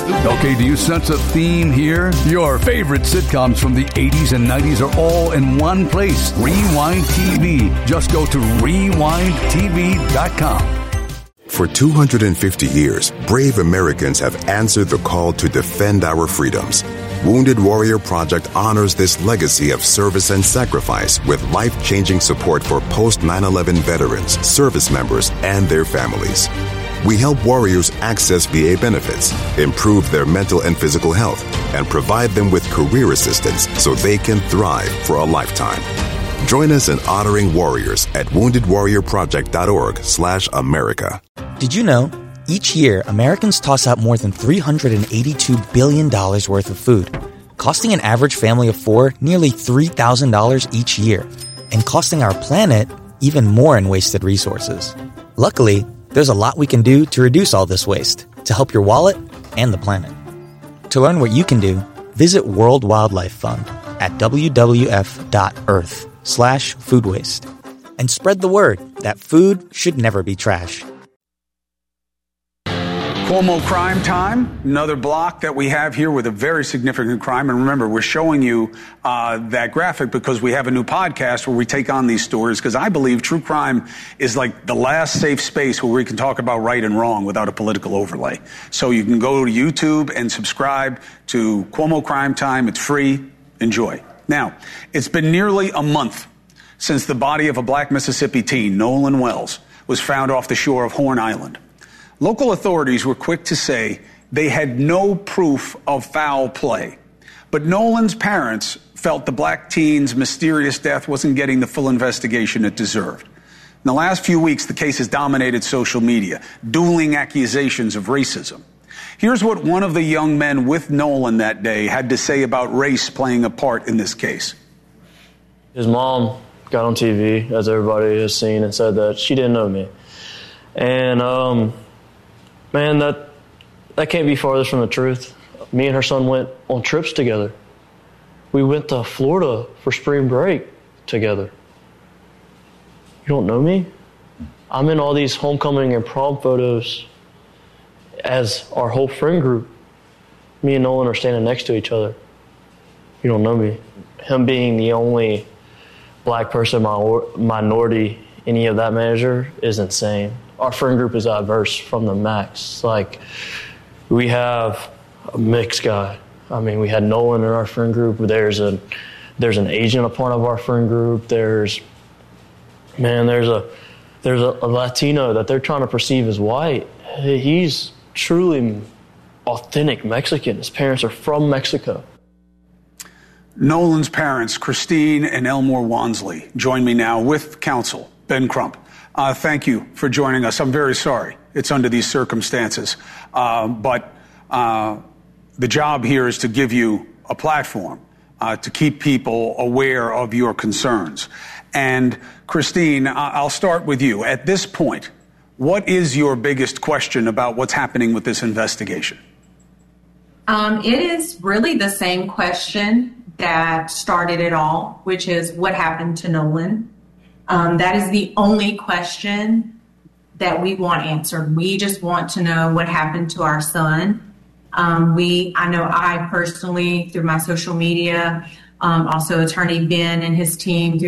Okay, do you sense a theme here? Your favorite sitcoms from the 80s and 90s are all in one place. Rewind TV. Just go to rewindtv.com. For 250 years, brave Americans have answered the call to defend our freedoms. Wounded Warrior Project honors this legacy of service and sacrifice with life-changing support for post-9/11 veterans, service members, and their families. We help warriors access VA benefits, improve their mental and physical health, and provide them with career assistance so they can thrive for a lifetime. Join us in honoring warriors at woundedwarriorproject.org/America. Did you know? Each year, Americans toss out more than $382 billion worth of food, costing an average family of 4 nearly $3,000 each year, and costing our planet even more in wasted resources. Luckily, there's a lot we can do to reduce all this waste, to help your wallet and the planet. To learn what you can do, visit World Wildlife Fund at wwf.earth/food waste. And spread the word that food should never be trash. Cuomo Crime Time, another block that we have here with a very significant crime. And remember, we're showing you that graphic because we have a new podcast where we take on these stories, because I believe true crime is like the last safe space where we can talk about right and wrong without a political overlay. So you can go to YouTube and subscribe to Cuomo Crime Time. It's free. Enjoy. Now, it's been nearly a month since the body of a black Mississippi teen, Nolan Wells, was found off the shore of Horn Island. Local authorities were quick to say they had no proof of foul play. But Nolan's parents felt the black teen's mysterious death wasn't getting the full investigation it deserved. In the last few weeks, the case has dominated social media, dueling accusations of racism. Here's what one of the young men with Nolan that day had to say about race playing a part in this case. His mom got on TV, as everybody has seen, and said that she didn't know me. And, man, that can't be farthest from the truth. Me and her son went on trips together. We went to Florida for spring break together. You don't know me? I'm in all these homecoming and prom photos as our whole friend group. Me and Nolan are standing next to each other. You don't know me. Him being the only black person, minority, any of that measure is insane. Our friend group is diverse from the max. Like, we have a mixed guy. I mean, we had Nolan in our friend group. There's an Asian a part of our friend group. There's a Latino that they're trying to perceive as white. He's truly authentic Mexican. His parents are from Mexico. Nolan's parents, Christine and Elmore Wansley, join me now with counsel, Ben Crump. Thank you for joining us. I'm very sorry it's under these circumstances. But the job here is to give you a platform to keep people aware of your concerns. And Christine, I'll start with you. At this point, what is your biggest question about what's happening with this investigation? It is really the same question that started it all, which is what happened to Nolan. That is the only question that we want answered. We just want to know what happened to our son. I know I personally, through my social media, also Attorney Ben and his team, through